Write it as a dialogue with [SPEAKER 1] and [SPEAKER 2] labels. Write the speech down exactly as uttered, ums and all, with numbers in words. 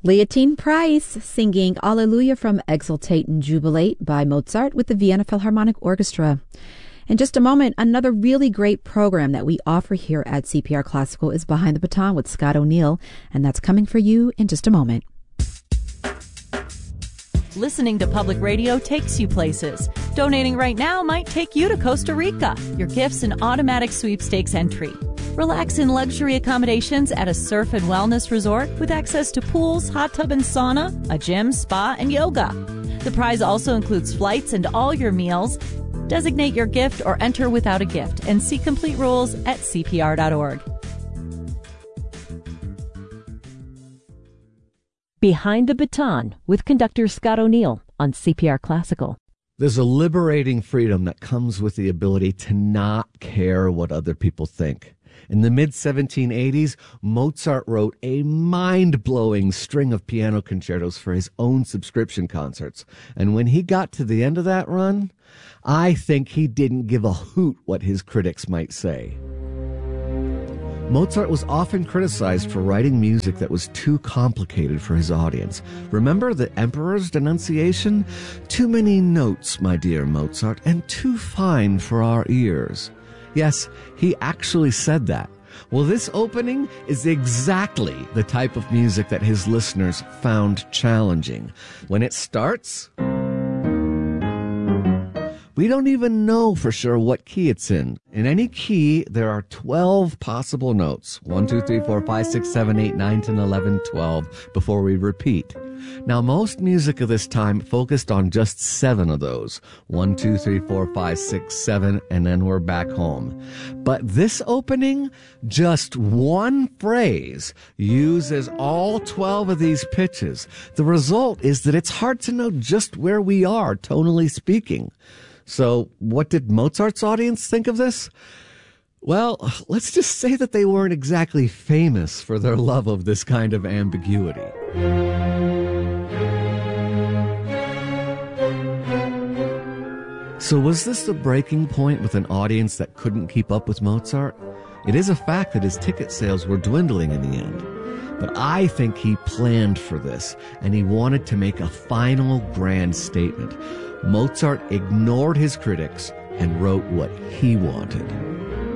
[SPEAKER 1] Leontine Price singing Alleluia from Exultate and Jubilate by Mozart with the Vienna Philharmonic Orchestra. In just a moment, another really great program that we offer here at C P R Classical is Behind the Baton with Scott O'Neill, and that's coming for you in just a moment.
[SPEAKER 2] Listening to public radio takes you places. Donating right now might take you to Costa Rica. Your gift's an automatic sweepstakes entry. Relax in luxury accommodations at a surf and wellness resort with access to pools, hot tub and sauna, a gym, spa, and yoga. The prize also includes flights and all your meals. Designate your gift or enter without a gift and see complete rules at C P R dot org. Behind the Baton with conductor Scott O'Neill on C P R Classical.
[SPEAKER 3] There's a liberating freedom that comes with the ability to not care what other people think. In the mid seventeen eighties, Mozart wrote a mind-blowing string of piano concertos for his own subscription concerts. And when he got to the end of that run, I think he didn't give a hoot what his critics might say. Mozart was often criticized for writing music that was too complicated for his audience. Remember the Emperor's denunciation? Too many notes, my dear Mozart, and too fine for our ears. Yes, he actually said that. Well, this opening is exactly the type of music that his listeners found challenging. When it starts, we don't even know for sure what key it's in. In any key, there are twelve possible notes. one, two, three, four, five, six, seven, eight, nine, ten, eleven, twelve before we repeat. Now, most music of this time focused on just seven of those. One, two, three, four, five, six, seven, and then we're back home. But this opening, just one phrase, uses all twelve of these pitches. The result is that it's hard to know just where we are, tonally speaking. So what did Mozart's audience think of this? Well, let's just say that they weren't exactly famous for their love of this kind of ambiguity. So was this the breaking point with an audience that couldn't keep up with Mozart? It is a fact that his ticket sales were dwindling in the end. But I think he planned for this, and he wanted to make a final grand statement. Mozart ignored his critics and wrote what he wanted.